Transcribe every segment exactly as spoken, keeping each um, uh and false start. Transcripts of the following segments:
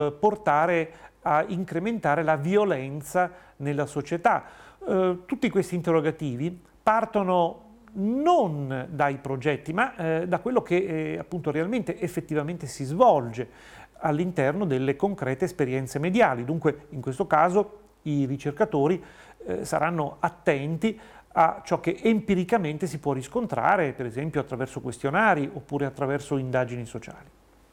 portare a incrementare la violenza nella società. Eh, tutti questi interrogativi partono non dai progetti, ma eh, da quello che eh, appunto realmente effettivamente si svolge all'interno delle concrete esperienze mediali. Dunque, in questo caso, i ricercatori eh, saranno attenti a ciò che empiricamente si può riscontrare, per esempio attraverso questionari oppure attraverso indagini sociali.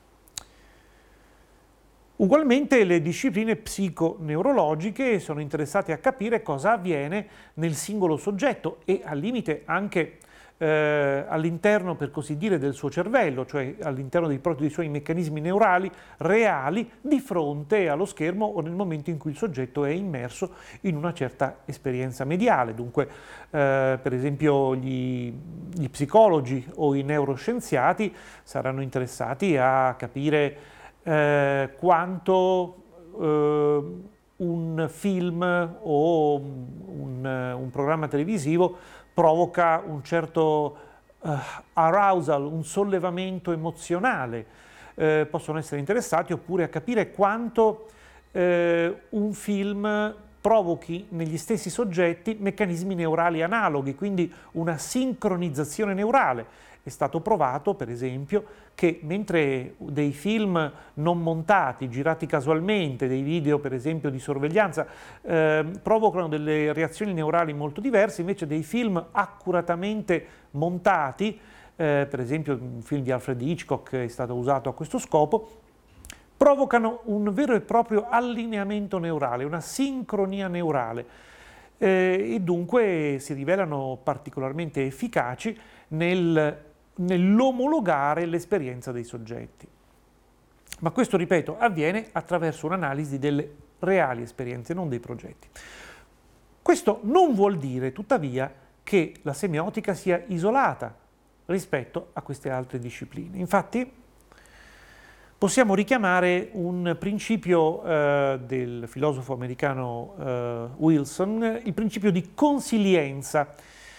Ugualmente le discipline psiconeurologiche sono interessate a capire cosa avviene nel singolo soggetto e al limite anche eh, all'interno, per così dire, del suo cervello, cioè all'interno dei, propri, dei suoi meccanismi neurali reali di fronte allo schermo o nel momento in cui il soggetto è immerso in una certa esperienza mediale. Dunque, eh, per esempio, gli, gli psicologi o i neuroscienziati saranno interessati a capire Eh, quanto eh, un film o un, un programma televisivo provoca un certo uh, arousal, un sollevamento emozionale. Eh, possono essere interessati oppure a capire quanto eh, un film provochi negli stessi soggetti meccanismi neurali analoghi, quindi una sincronizzazione neurale. È stato provato, per esempio, che mentre dei film non montati, girati casualmente, dei video per esempio di sorveglianza, eh, provocano delle reazioni neurali molto diverse, invece dei film accuratamente montati, eh, per esempio un film di Alfred Hitchcock è stato usato a questo scopo, provocano un vero e proprio allineamento neurale, una sincronia neurale eh, e dunque si rivelano particolarmente efficaci nel nell'omologare l'esperienza dei soggetti. Ma questo, ripeto, avviene attraverso un'analisi delle reali esperienze, non dei progetti. Questo non vuol dire, tuttavia, che la semiotica sia isolata rispetto a queste altre discipline. Infatti, possiamo richiamare un principio eh, del filosofo americano eh, Wilson, il principio di consilienza,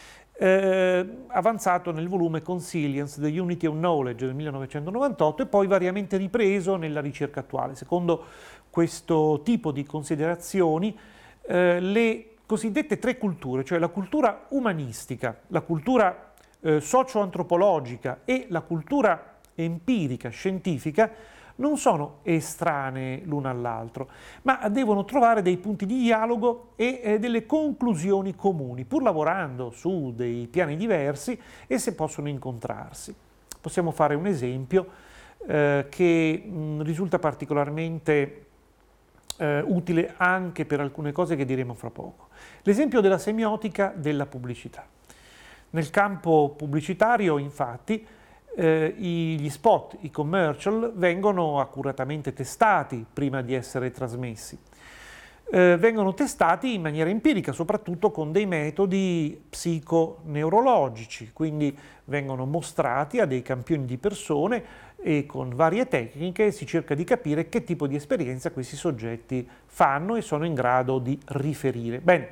Eh, avanzato nel volume Consilience, The Unity of Knowledge del millenovecentonovantotto e poi variamente ripreso nella ricerca attuale. Secondo questo tipo di considerazioni, eh, le cosiddette tre culture, cioè la cultura umanistica, la cultura eh, socio-antropologica e la cultura empirica, scientifica, non sono estranee l'una all'altro, ma devono trovare dei punti di dialogo e eh, delle conclusioni comuni, pur lavorando su dei piani diversi e se possono incontrarsi. Possiamo fare un esempio eh, che mh, risulta particolarmente eh, utile anche per alcune cose che diremo fra poco. L'esempio della semiotica della pubblicità. Nel campo pubblicitario, infatti, Eh, gli spot, i commercial, vengono accuratamente testati prima di essere trasmessi. Eh, vengono testati in maniera empirica, soprattutto con dei metodi psiconeurologici, quindi vengono mostrati a dei campioni di persone e con varie tecniche si cerca di capire che tipo di esperienza questi soggetti fanno e sono in grado di riferire. Bene.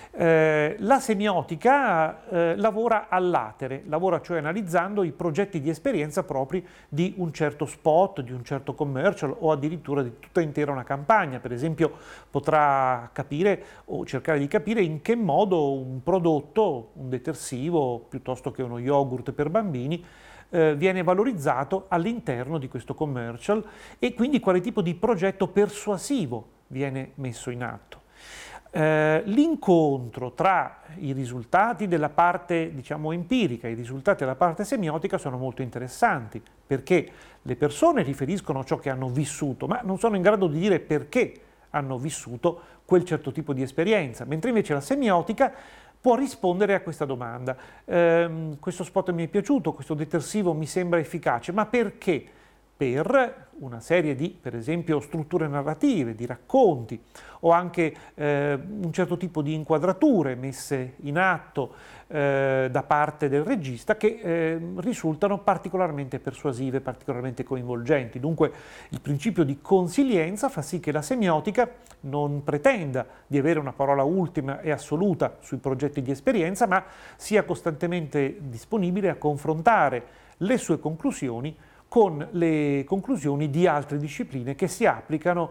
Eh, la semiotica eh, lavora all'atere, lavora cioè analizzando i progetti di esperienza propri di un certo spot, di un certo commercial o addirittura di tutta intera una campagna. Per esempio potrà capire o cercare di capire in che modo un prodotto, un detersivo piuttosto che uno yogurt per bambini, eh, viene valorizzato all'interno di questo commercial e quindi quale tipo di progetto persuasivo viene messo in atto. Eh, l'incontro tra i risultati della parte, diciamo, empirica e i risultati della parte semiotica sono molto interessanti, perché le persone riferiscono ciò che hanno vissuto, ma non sono in grado di dire perché hanno vissuto quel certo tipo di esperienza, mentre invece la semiotica può rispondere a questa domanda. Eh, questo spot mi è piaciuto, questo detersivo mi sembra efficace, ma perché? Per una serie di, per esempio, strutture narrative, di racconti o anche eh, un certo tipo di inquadrature messe in atto eh, da parte del regista che eh, risultano particolarmente persuasive, particolarmente coinvolgenti. Dunque il principio di consilienza fa sì che la semiotica non pretenda di avere una parola ultima e assoluta sui progetti di esperienza, ma sia costantemente disponibile a confrontare le sue conclusioni con le conclusioni di altre discipline che si applicano